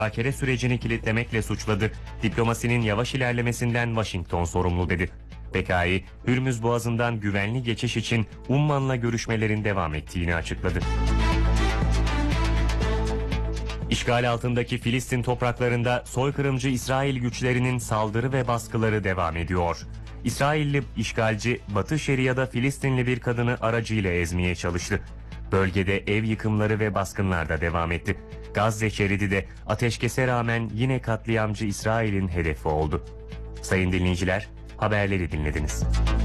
müzakere sürecini kilitlemekle suçladı. Diplomasinin yavaş ilerlemesinden Washington sorumlu dedi. PKK, Hürmüz Boğazı'ndan güvenli geçiş için Umman'la görüşmelerin devam ettiğini açıkladı. İşgal altındaki Filistin topraklarında soykırımcı İsrail güçlerinin saldırı ve baskıları devam ediyor. İsrailli işgalci Batı Şeria'da Filistinli bir kadını aracıyla ezmeye çalıştı. Bölgede ev yıkımları ve baskınlar da devam etti. Gazze şeridi de ateşkese rağmen yine katliamcı İsrail'in hedefi oldu. Sayın dinleyiciler, haberleri dinlediniz.